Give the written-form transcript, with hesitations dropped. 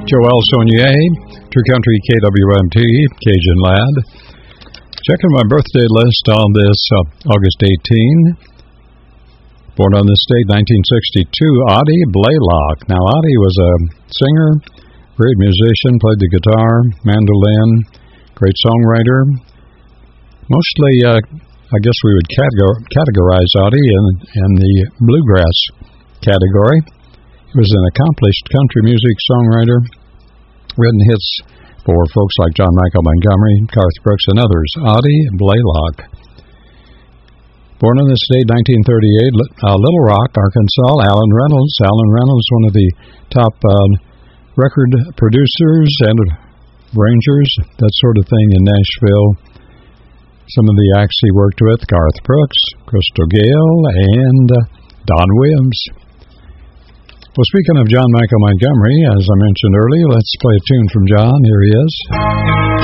Joel Saunier, True Country KWMT, Cajun Lad. Checking my birthday list on this August 18. Born on this date, 1962, Oddie Blaylock. Now, Oddie was a singer, great musician, played the guitar, mandolin, great songwriter. Mostly, I guess we would categorize Oddie in the bluegrass category. He was an accomplished country music songwriter, written hits for folks like John Michael Montgomery, Garth Brooks, and others. Oddie Blaylock. Born on this date, 1938, Little Rock, Arkansas. Alan Reynolds. Alan Reynolds, one of the top record producers and arrangers, that sort of thing in Nashville. Some of the acts he worked with, Garth Brooks, Crystal Gayle, and Don Williams. Well, speaking of John Michael Montgomery, as I mentioned earlier, let's play a tune from John. Here he is.